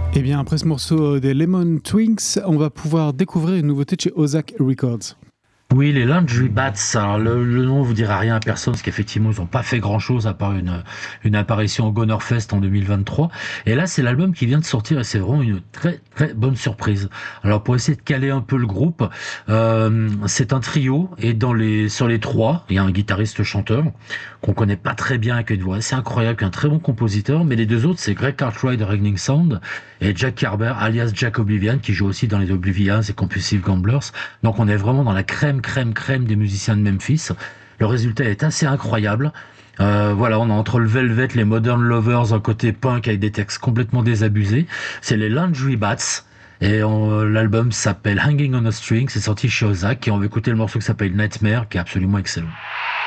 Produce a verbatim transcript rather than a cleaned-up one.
Et bien après ce morceau des Lemon Twinks, on va pouvoir découvrir une nouveauté de chez Ozak Records. Oui, les Laundry Bats. Alors le, le nom vous dira rien à personne parce qu'effectivement ils n'ont pas fait grand chose à part une une apparition au Gonerfest en deux mille vingt-trois. Et là c'est l'album qui vient de sortir et c'est vraiment une très très bonne surprise. Alors pour essayer de caler un peu le groupe, euh, c'est un trio et dans les sur les trois il y a un guitariste chanteur qu'on connaît pas très bien avec une voix assez incroyable, qui est un très bon compositeur. Mais les deux autres c'est Greg Cartwright de Regning Sound et Jack Carber alias Jack Oblivion qui joue aussi dans les Oblivions et Compulsive Gamblers. Donc on est vraiment dans la crème crème crème des musiciens de Memphis. Le résultat est assez incroyable. Euh, voilà, on a entre le Velvet, les Modern Lovers, un côté punk avec des textes complètement désabusés. C'est les Laundry Bats. Et on, l'album s'appelle Hanging on a String, c'est sorti chez Ozak et on va écouter le morceau qui s'appelle Nightmare qui est absolument excellent.